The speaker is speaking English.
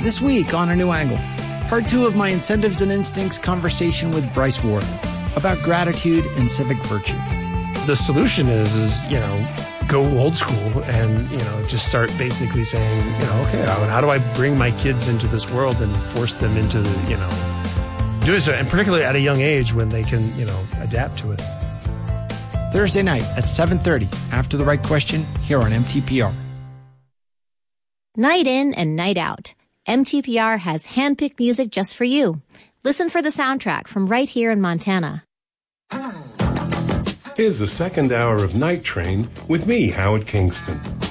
This week on A New Angle, part 2 of my Incentives and Instincts conversation with Bryce Ward about gratitude and civic virtue. The solution is, go old school and, just start basically saying, okay, how do I bring my kids into this world and force them into, doing so, and particularly at a young age when they can, adapt to it. Thursday night at 7:30 after The Right Question here on MTPR. Night in and night out. MTPR has handpicked music just for you. Listen for the soundtrack from right here in Montana. Here's the second hour of Night Train with me, Howard Kingston.